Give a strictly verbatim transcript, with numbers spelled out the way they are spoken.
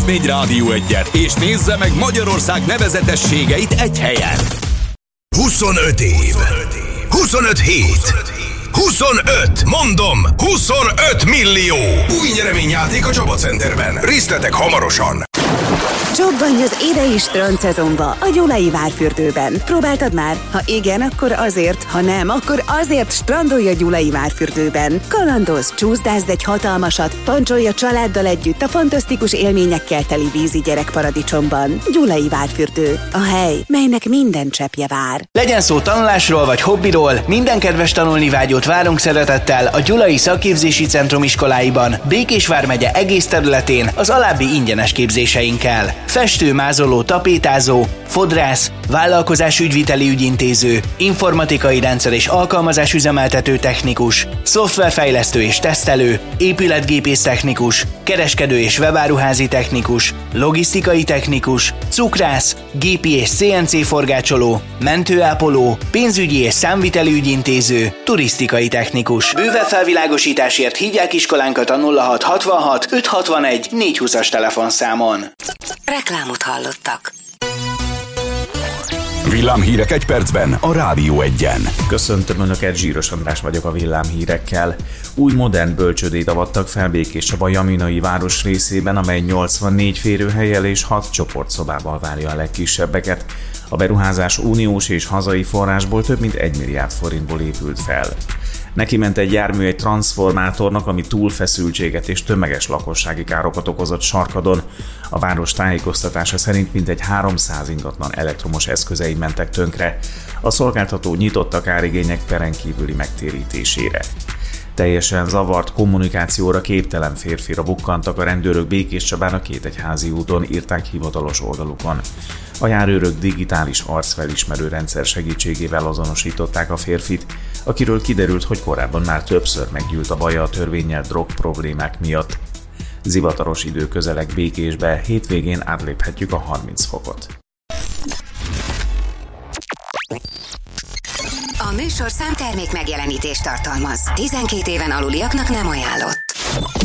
négy Rádió egyet, és nézze meg Magyarország nevezetességeit egy helyen. huszonöt év, huszonöt hét, huszonöt, mondom, huszonöt millió. Új nyereményjáték a Csaba Centerben. Részletek hamarosan. Csobbanj az idei strandszezonba a Gyulai Várfürdőben. Próbáltad már? Ha igen, akkor azért, ha nem, akkor azért strandolj a Gyulai Várfürdőben. Kalandozz, csúszdázz egy hatalmasat, pancsolj a családdal együtt a fantasztikus élményekkel teli vízi gyerekparadicsomban. Gyulai Várfürdő. A hely, melynek minden cseppje vár. Legyen szó tanulásról vagy hobbiról, minden kedves tanulni vágyót várunk szeretettel a Gyulai Szakképzési Centrum iskoláiban, Békés vármegye egész területén az alábbi ingyenes képzéseinkkel. Festő, mázoló, tapétázó, fodrász, vállalkozás ügyviteli ügyintéző, informatikai rendszer és alkalmazás üzemeltető technikus, szoftverfejlesztő és tesztelő, épületgépész technikus, kereskedő és webáruházi technikus, logisztikai technikus, cukrász, gépi és cé en cé forgácsoló, mentőápoló, pénzügyi és számviteli ügyintéző, turisztikai technikus. Bővebb felvilágosításért hívják iskolánkat a nulla hat hatvanhat öt hatvanegy négy húszas telefonszámon. Reklámot hallottak. Villámhírek egy percben a Rádió egyen. Köszöntöm Önöket, Zsíros András vagyok a villámhírekkel. Új modern bölcsődét avattak fel Békéscsaba Jaminai város részében, amely nyolcvannégy férőhellyel és hat csoportszobával várja a legkisebbeket. A beruházás uniós és hazai forrásból több mint egy milliárd forintból épült fel. Neki ment egy jármű egy transformátornak, ami túlfeszültséget és tömeges lakossági károkat okozott Sarkadon. A város tájékoztatása szerint mintegy háromszáz ingatlan elektromos eszközei mentek tönkre. A szolgáltató nyitott a kárigények peren kívüli megtérítésére. Teljesen zavart, kommunikációra képtelen férfira bukkantak a rendőrök Békéscsabán a Kétegyházi úton, írták hivatalos oldalukon. A járőrök digitális arcfelismerő rendszer segítségével azonosították a férfit, akiről kiderült, hogy korábban már többször meggyűlt a baja a törvénnyel drog problémák miatt. Zivataros idő közeleg Békésbe, hétvégén átléphetjük a harminc fokot. A műsorszám termék megjelenítést tartalmaz. tizenkét éven aluliaknak nem ajánlott.